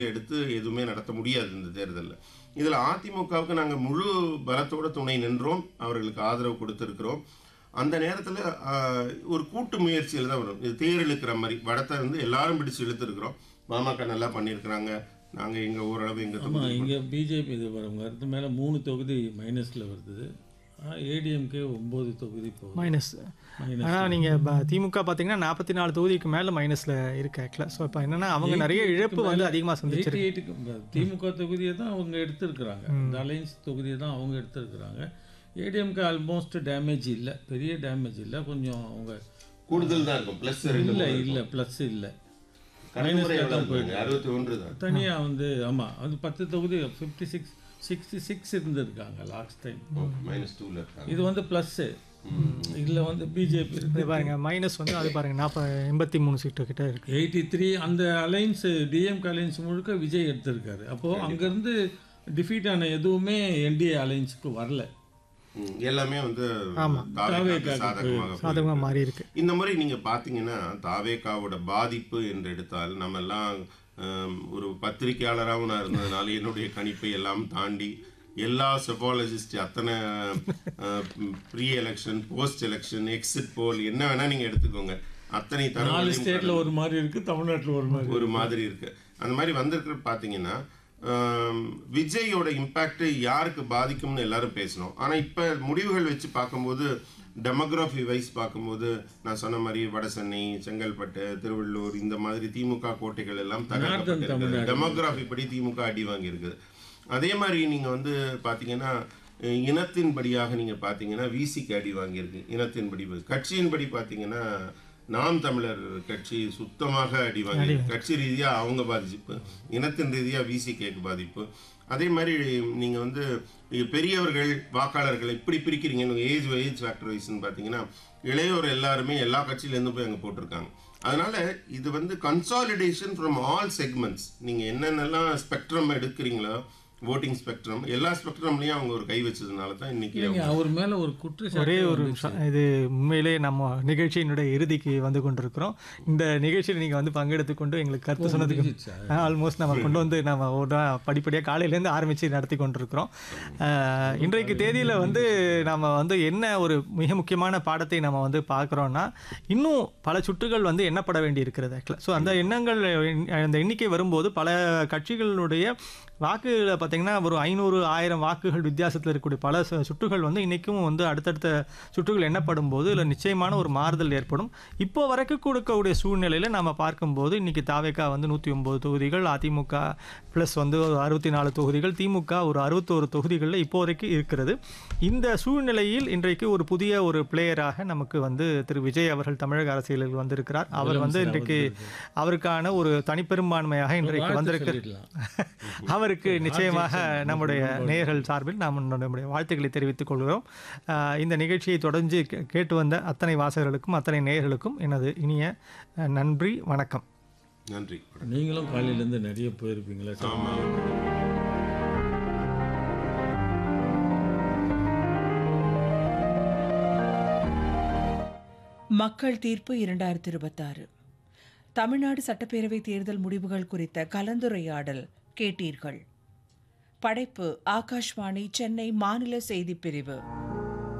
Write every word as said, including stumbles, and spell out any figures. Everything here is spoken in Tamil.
எடுத்து எதுவுமே நடத்த முடியாது இந்த தேர்தல்ல. இதுல அதிமுகவுக்கு நாங்க முழு பலத்தோட துணை நின்றோம். அவர்களுக்கு ஆதரவு கொடுத்திருக்கிறோம். அந்த நேரத்துல அ ஒரு கூட்டு முயற்சியில தான் வரும். இது தேர் இழுக்கிற மாரி. வடத்த வந்து எல்லாரும் பிடிச்சு இழுத்துருக்கிறோம். பாமக நல்லா பண்ணியிருக்கிறாங்க. நாங்க எங்க ஓரளவு எங்க ஆமா. தொகுதி இங்க பிஜேபி இது வரும் வருது மேல மூணு தொகுதி மைனஸ்ல வருது. ஆ ஏடிஎம்கே ஒன்பது தொகுதி போகுது. மைனஸ். மைனஸ். ஆனா நீங்க ப திமுக பார்த்தீங்கன்னா நாற்பத்தி நாலு தொகுதிக்கு மேல மைனஸ்ல இருக்கு ஆக்சுவலா. ஸோ இப்போ என்னன்னா அவங்க நிறைய இழப்பு வந்து அதிகமாக சந்திச்சிருக்கு. எண்பத்தி எட்டுக்கு திமுக தொகுதியை தான் அவங்க எடுத்திருக்கிறாங்க. இந்த அலையன்ஸ் தொகுதியை தான் அவங்க எடுத்திருக்கிறாங்க. ஏடிஎம்கே ஆல்மோஸ்ட் டேமேஜ் இல்லை, பெரிய டேமேஜ் இல்லை. கொஞ்சம் அவங்க கூடுதல் தான் இருக்கும். பிளஸ் இல்லை இல்லை ப்ளஸ் இல்லை, அறுபத்தி ஒன்று தான். தனியாக வந்து ஆமாம் அது பத்து தொகுதி ஃபிஃப்டி சிக்ஸ் சிக்ஸ்டி சிக்ஸ் இருந்திருக்காங்க லாஸ்ட் டைம். மைனஸ் டூல இருக்காங்க. இது வந்து ப்ளஸ்ஸு. இதில் வந்து பிஜேபி இது பாருங்க மைனஸ் வந்து அது பாருங்க நாற்பது எண்பத்தி மூணு சீட்டு கிட்ட இருக்கு. எயிட்டி த்ரீ அந்த அலைன்ஸ் டிஎம்கே அலைன்ஸ் முழுக்க விஜய் எடுத்திருக்காரு. அப்போது அங்கேருந்து டிஃபீட் ஆன எதுவுமே என்டிஏ அலைன்ஸுக்கு வரல. ம், எல்லாமே வந்து ஆமா. தாவேகாவுக்கு சாதகமாக சாதகமாக மாறி இருக்கு. இந்த மாதிரி நீங்க பாத்தீங்கன்னா தாவேகாவோட பாதிப்பு என்று எடுத்தால் நம்ம எல்லாம் ஹம், ஒரு பத்திரிகையாளராகவும் நான் இருந்ததுனால என்னுடைய கணிப்பை எல்லாம் தாண்டி எல்லா செபாலஜிஸ்ட் அத்தனை pre election post election exit போல் என்ன வேணா நீங்க எடுத்துக்கோங்க, அத்தனை நாலு தரவு ஸ்டேட்டில் ஒரு மாதிரி இருக்குது, தமிழ்நாட்டில் ஒரு மாதிரி ஒரு மாதிரி இருக்கு. அந்த மாதிரி வந்திருக்கிற பாத்தீங்கன்னா ஆம், விஜயோட இம்பாக்ட் யாருக்கு பாதிக்கும்னு எல்லாரும் பேசணும். ஆனா இப்ப முடிவுகள் வச்சு பார்க்கும்போது டெமோகிராஃபி வைஸ் பார்க்கும்போது நான் சொன்ன மாதிரி வட சென்னை, செங்கல்பட்டு, திருவள்ளூர் இந்த மாதிரி திமுக கோட்டைகள் எல்லாம் தகர்க்கப்பட்டிருக்கு. டெமோகிராஃபி படி திமுக அடி வாங்கியிருக்குது. அதே மாதிரி நீங்க வந்து பாத்தீங்கன்னா இனத்தின்படியாக நீங்க பாத்தீங்கன்னா விசிக்கு அடி வாங்கியிருக்கு. இனத்தின்படி கட்சியின்படி பாத்தீங்கன்னா நாம் தமிழர் கட்சி சுத்தமாக அடி வாங்கி கட்சி ரீதியா அவங்க பாதிப்பு, இனத்தின் ரீதியா விசிகேக்கு பாதிப்பு. அதே மாதிரி நீங்க வந்து பெரியவர்கள் வாக்காளர்கள் இப்படி பிரிக்கிறீங்க ஏஜ் ஏஜ் ஃபேக்டர் வைஸ்ன்னு பார்த்தீங்கன்னா இளையோர் எல்லாருமே எல்லா கட்சியிலேருந்து போய் அங்கே போட்டிருக்காங்க. அதனால இது வந்து கன்சாலிடேஷன் ஃப்ரம் ஆல் செக்மெண்ட்ஸ். நீங்க என்னென்னலாம் ஸ்பெக்ட்ரம் எடுக்கிறீங்களோ ஓட்டிங் ஸ்பெக்ட்ரம் எல்லா ஸ்பெக்ட்ரம்லையும் அவங்க ஒரு கை வச்சதுனால தான் இன்னைக்கு இல்லைங்க, அவர் மேலே ஒரு ஒரே குற்றச்சாட்டு ஒரு நிமிஷம். இது உண்மையிலே நம்ம நிகழ்ச்சியினுடைய இறுதிக்கு வந்து கொண்டிருக்கிறோம். இந்த நிகழ்ச்சியில் நீங்கள் வந்து பங்கெடுத்து கொண்டு எங்களுக்கு கருத்து சொன்னதுக்கு ஆல்மோஸ்ட் நம்ம கொண்டு வந்து நம்ம ஒரு படிப்படியாக காலையிலேருந்து ஆரம்பித்து நடத்தி கொண்டிருக்கிறோம். அஹ், இன்றைக்கு தேதியில் வந்து நம்ம வந்து என்ன ஒரு மிக முக்கியமான பாடத்தை நம்ம வந்து பார்க்குறோன்னா இன்னும் பல சுற்றுகள் வந்து எண்ணப்பட வேண்டி இருக்கிறது ஆக்சுவலாக. ஸோ அந்த எண்ணங்கள் அந்த எண்ணிக்கை வரும்போது பல கட்சிகளுடைய வாக்குகளை பார்த்தீங்கன்னா ஒரு ஐநூறு ஆயிரம் வாக்குகள் வித்தியாசத்தில் இருக்கக்கூடிய பல சு- சுற்றுகள் வந்து இன்றைக்கும் வந்து அடுத்தடுத்த சுற்றுகள் எண்ணப்படும் போது இதில் நிச்சயமான ஒரு மாறுதல் ஏற்படும். இப்போ வரைக்கும் கொடுக்கக்கூடிய சூழ்நிலையில் நம்ம பார்க்கும்போது இன்றைக்கி தாவேகா வந்து நூற்றி ஒம்பது தொகுதிகள், அதிமுக ப்ளஸ் வந்து ஒரு அறுபத்தி நாலு தொகுதிகள், திமுக ஒரு அறுபத்தோரு தொகுதிகளில் இப்போ வரைக்கும் இருக்கிறது. இந்த சூழ்நிலையில் இன்றைக்கு ஒரு புதிய ஒரு பிளேயராக நமக்கு வந்து திரு விஜய் அவர்கள் தமிழக அரசியலில் வந்திருக்கிறார். அவர் வந்து இன்றைக்கு அவருக்கான ஒரு தனிப்பெரும்பான்மையாக இன்றைக்கு வந்திருக்கு. அவருக்கு நிச்சயமாக நம்முடைய நேயர்கள் சார்பில் நாம் நம்முடைய வாழ்த்துக்களை தெரிவித்துக் கொள்கிறோம். அஹ், இந்த நிகழ்ச்சியை தொடர்ந்து கே- கேட்டு வந்த அத்தனை வாசகர்களுக்கும் அத்தனை நேயர்களுக்கும் எனது இனிய அஹ், நன்றி, வணக்கம். நன்றி. நீங்களும் காலையிலேருந்து நிறைய போயிருப்பீங்களா சார்? ஆமா. மக்கள் தீர்ப்பு இரண்டாயிரத்தி இருபத்தாறு தமிழ்நாடு சட்டப்பேரவை தேர்தல் முடிவுகள் குறித்த கலந்துரையாடல் கேட்டீர்கள். படைப்பு ஆகாஷ்வாணி சென்னை மாநில செய்திப் பிரிவு.